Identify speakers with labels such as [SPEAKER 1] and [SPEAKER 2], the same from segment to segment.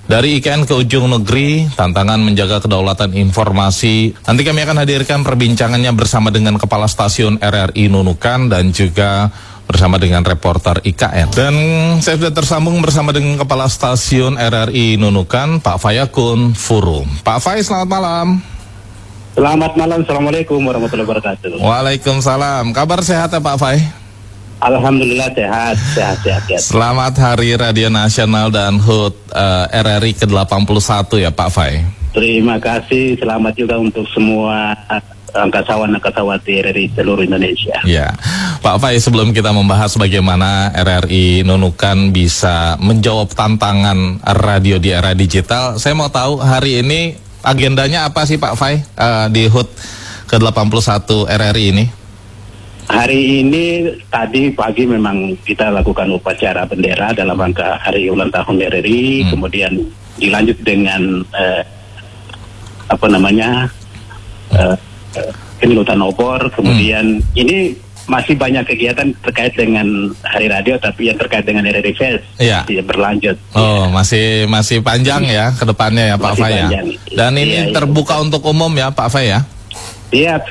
[SPEAKER 1] Dari IKN ke ujung negeri, tantangan menjaga kedaulatan informasi. Nanti kami akan hadirkan perbincangannya bersama dengan Kepala Stasiun RRI Nunukan dan juga bersama dengan reporter IKN. Dan saya sudah tersambung bersama dengan Kepala Stasiun RRI Nunukan, Pak Fayakun Furu. Pak Fay, selamat malam.
[SPEAKER 2] Selamat malam, Assalamualaikum warahmatullahi wabarakatuh.
[SPEAKER 1] Waalaikumsalam. Kabar sehat ya Pak Fay?
[SPEAKER 2] Alhamdulillah sehat.
[SPEAKER 1] Selamat Hari Radio Nasional dan HUT RRI ke-81 ya Pak Fay.
[SPEAKER 2] Terima kasih, selamat juga untuk semua angkasawan-angkasawati RRI seluruh Indonesia.
[SPEAKER 1] Ya, Pak Fay, sebelum kita membahas bagaimana RRI Nunukan bisa menjawab tantangan radio di era digital, saya mau tahu hari ini agendanya apa sih Pak Fay di HUT ke-81 RRI ini?
[SPEAKER 2] Hari ini tadi pagi memang kita lakukan upacara bendera dalam rangka hari ulang tahun RRI, kemudian dilanjut dengan penyulutan obor, kemudian ini masih banyak kegiatan terkait dengan Hari Radio, tapi yang terkait dengan RRI Fest masih berlanjut.
[SPEAKER 1] Oh, masih panjang ya ke depannya ya Pak Fay ya. Dan ini terbuka untuk umum ya Pak Fay ya.
[SPEAKER 2] Siap.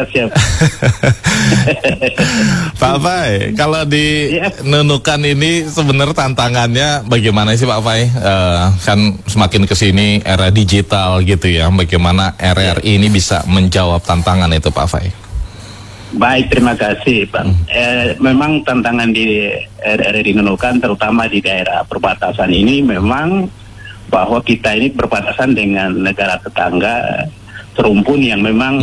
[SPEAKER 1] Pak Fay, kalau di Nunukan ini sebenarnya tantangannya bagaimana sih Pak Fay? Kan semakin kesini era digital gitu ya, bagaimana RRI ini bisa menjawab tantangan itu Pak Fay?
[SPEAKER 2] Baik, terima kasih Pak. Memang tantangan di RRI Nunukan terutama di daerah perbatasan ini memang bahwa kita ini berbatasan dengan negara tetangga serumpun yang memang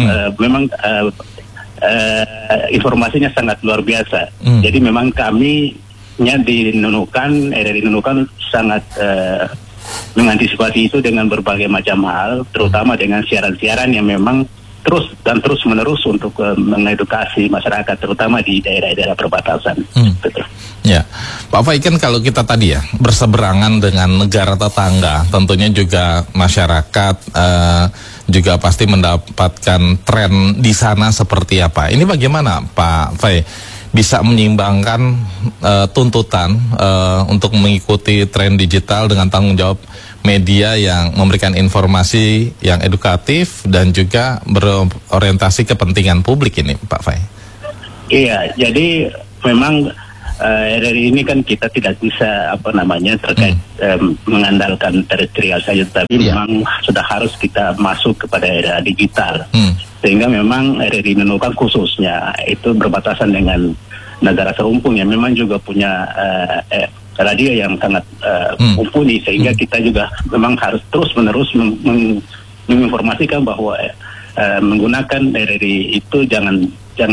[SPEAKER 2] informasinya sangat luar biasa. Jadi memang kami di Nunukan, RRI Nunukan sangat mengantisipasi itu dengan berbagai macam hal, terutama dengan siaran-siaran yang memang terus menerus untuk mengedukasi masyarakat, terutama di daerah-daerah perbatasan. Betul.
[SPEAKER 1] Ya, Pak Fay, kan kalau kita tadi ya berseberangan dengan negara tetangga, tentunya juga masyarakat juga pasti mendapatkan tren di sana seperti apa. Ini bagaimana Pak Fay bisa menyeimbangkan tuntutan untuk mengikuti tren digital dengan tanggung jawab media yang memberikan informasi yang edukatif dan juga berorientasi kepentingan publik ini Pak Fay? Iya,
[SPEAKER 2] jadi memang RRI ini kan kita tidak bisa terkait mengandalkan terestrial saja, tapi memang sudah harus kita masuk kepada era digital. Sehingga memang RRI Nunukan khususnya itu berbatasan dengan negara serumpun yang memang juga punya radio yang sangat mumpuni, sehingga kita juga memang harus terus-menerus menginformasikan bahwa menggunakan RRI itu jangan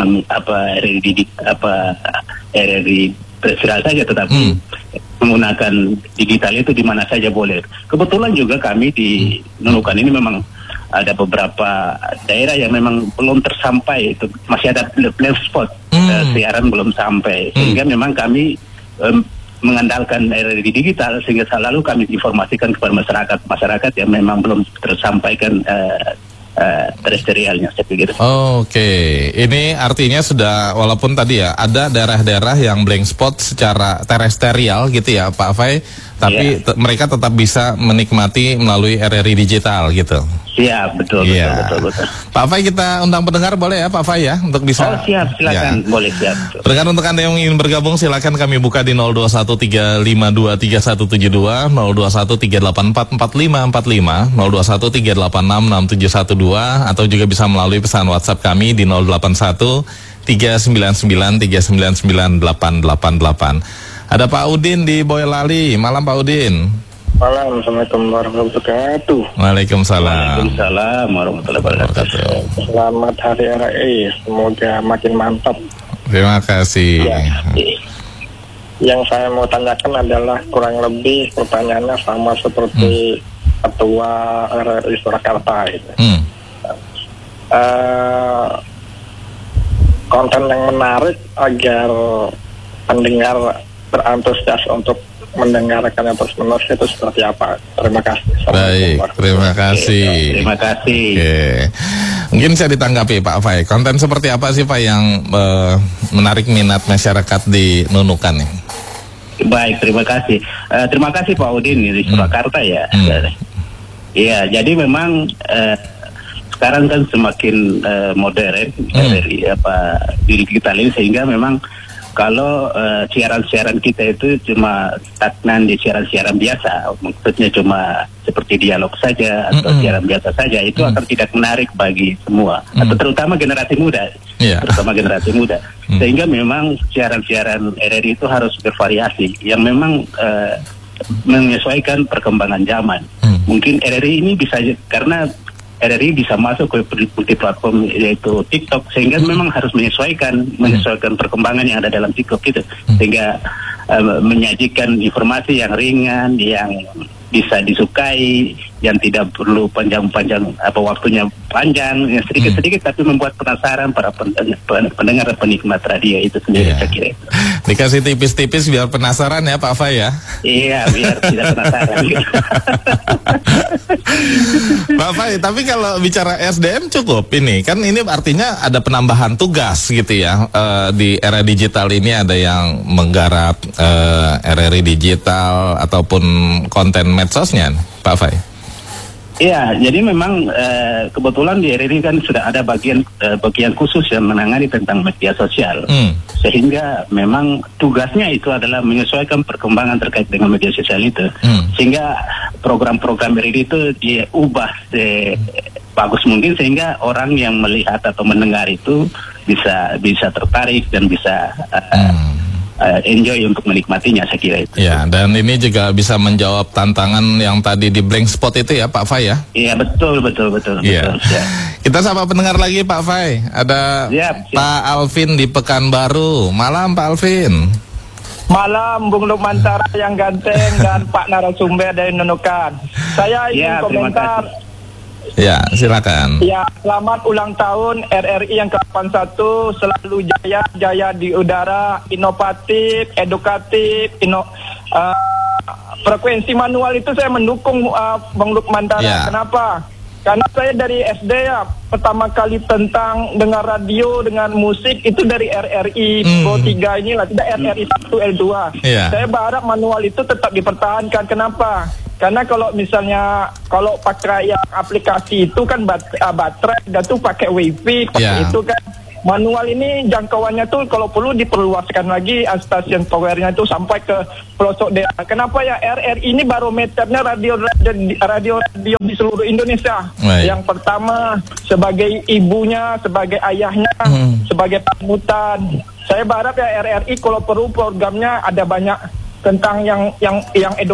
[SPEAKER 2] RRI terserah saja, tetapi menggunakan digital itu di mana saja boleh. Kebetulan juga kami di Nunukan ini memang ada beberapa daerah yang memang belum tersampai, itu masih ada blind spot, siaran belum sampai, sehingga memang kami mengandalkan RRI digital, sehingga selalu kami informasikan kepada masyarakat yang memang belum tersampaikan terestrialnya, saya pikir.
[SPEAKER 1] Oke, ini artinya sudah, walaupun tadi ya ada daerah-daerah yang blank spot secara terestrial gitu ya Pak Fay, tapi mereka tetap bisa menikmati melalui RRI digital gitu.
[SPEAKER 2] Siap, betul.
[SPEAKER 1] Pak Fay, kita undang pendengar boleh ya Pak Fay ya, untuk bisa.
[SPEAKER 2] Oh siap, silakan, boleh, siap.
[SPEAKER 1] Pendengar, untuk Anda yang ingin bergabung silakan kami buka di 0213523172, 0213844545, 0213866712, atau juga bisa melalui pesan WhatsApp kami di 081399399888. Ada Pak Udin di Boyolali. Malam Pak Udin.
[SPEAKER 3] Malam, Assalamualaikum warahmatullahi wabarakatuh.
[SPEAKER 1] Waalaikumsalam.
[SPEAKER 2] Waalaikumsalam warahmatullahi wabarakatuh.
[SPEAKER 3] Selamat Hari RRI, semoga makin mantap.
[SPEAKER 1] Terima kasih.
[SPEAKER 3] Yang saya mau tanyakan adalah kurang lebih pertanyaannya sama seperti Ketua RRI Surakarta itu. Konten yang menarik agar pendengar berantusias untuk mendengarkannya terus-menerus itu seperti apa? Terima kasih.
[SPEAKER 1] Baik, terima kasih.
[SPEAKER 2] Terima kasih.
[SPEAKER 1] Mungkin saya ditanggapi Pak Fay, konten seperti apa sih Pak yang menarik minat masyarakat di Nunukan nih?
[SPEAKER 2] Baik, terima kasih. Terima kasih Pak Udin di Surakarta ya. Iya, jadi memang sekarang kan semakin modern dari digital ini, sehingga memang kalau siaran-siaran kita itu cuma stagnan di siaran-siaran biasa, maksudnya cuma seperti dialog saja atau siaran biasa saja, itu akan tidak menarik bagi semua, atau terutama generasi muda, terutama generasi muda. Sehingga memang siaran-siaran RRI itu harus bervariasi, yang memang menyesuaikan perkembangan zaman. Mungkin RRI ini bisa, karena RRI bisa masuk ke multi-platform yaitu TikTok, sehingga memang harus menyesuaikan perkembangan yang ada dalam TikTok itu, sehingga menyajikan informasi yang ringan, yang bisa disukai, yang tidak perlu panjang-panjang, waktunya panjang, yang sedikit-sedikit tapi membuat penasaran para pendengar dan penikmat radio itu sendiri, saya kira.
[SPEAKER 1] Dikasih tipis-tipis biar penasaran ya Pak Fai ya?
[SPEAKER 2] Iya, biar tidak penasaran.
[SPEAKER 1] Pak Fai, tapi kalau bicara SDM cukup ini, kan ini artinya ada penambahan tugas gitu ya. Di era digital ini ada yang menggarap RRI digital ataupun konten medsosnya, Pak Fai.
[SPEAKER 2] Iya, jadi memang kebetulan di RRI kan sudah ada bagian khusus yang menangani tentang media sosial, sehingga memang tugasnya itu adalah menyesuaikan perkembangan terkait dengan media sosial itu, sehingga program-program RRI itu diubah sebagus mungkin, sehingga orang yang melihat atau mendengar itu bisa tertarik dan bisa enjoy untuk menikmatinya, saya kira itu.
[SPEAKER 1] Ya, dan ini juga bisa menjawab tantangan yang tadi di blank spot itu ya Pak Fai ya?
[SPEAKER 2] Iya, betul.
[SPEAKER 1] Ya. Kita sapa pendengar lagi Pak Fai. Ada
[SPEAKER 2] siap.
[SPEAKER 1] Pak Alvin di Pekanbaru. Malam Pak Alvin.
[SPEAKER 3] Malam Bung Lukmantara yang ganteng dan Pak narasumber dari Nunukan. Saya ingin komentar.
[SPEAKER 1] Ya, silakan.
[SPEAKER 3] Ya, selamat ulang tahun RRI yang ke-81, selalu jaya di udara, inovatif, edukatif, frekuensi manual itu saya mendukung Bang Lukmantara. Kenapa? Karena saya dari SD ya, pertama kali tentang dengar radio dengan musik itu dari RRI Pro 3 inilah, tidak RRI 1 L2. Saya berharap manual itu tetap dipertahankan. Kenapa? Karena kalau misalnya pakai yang aplikasi itu kan baterai dan tuh pakai wifi, itu kan manual ini jangkauannya tuh kalau perlu diperluaskan lagi stasiun powernya itu sampai ke pelosok daerah. Kenapa ya RRI ini barometernya radio di seluruh Indonesia. Yang pertama sebagai ibunya, sebagai ayahnya, sebagai panutan. Saya berharap ya RRI kalau perlu programnya ada banyak tentang yang